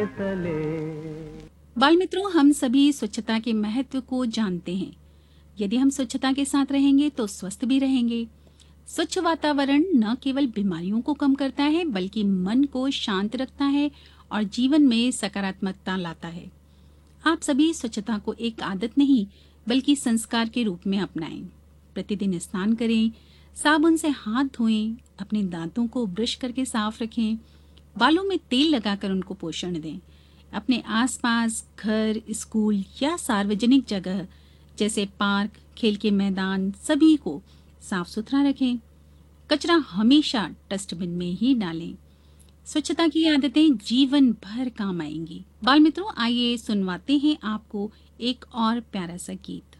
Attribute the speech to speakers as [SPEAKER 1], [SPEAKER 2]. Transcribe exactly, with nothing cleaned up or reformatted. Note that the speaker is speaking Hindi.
[SPEAKER 1] के तले।
[SPEAKER 2] बाल मित्रों, हम सभी स्वच्छता के महत्व को जानते हैं। यदि हम स्वच्छता के साथ रहेंगे तो स्वस्थ भी रहेंगे। स्वच्छ वातावरण न केवल बीमारियों को कम करता है बल्कि मन को शांत रखता है और जीवन में सकारात्मकता लाता है। आप सभी स्वच्छता को एक आदत नहीं बल्कि संस्कार के रूप में अपनाएं। प्रतिदिन स्नान करें, साबुन से हाथ धोएं, अपने दांतों को ब्रश करके साफ रखें, बालों में तेल लगाकर उनको पोषण दें। अपने आसपास घर, स्कूल या सार्वजनिक जगह जैसे पार्क, खेल के मैदान सभी को साफ सुथरा रखें। कचरा हमेशा डस्टबिन में ही डालें। स्वच्छता की आदतें जीवन भर काम आएंगी। बाल मित्रों, आइए सुनवाते हैं आपको एक और प्यारा सा गीत।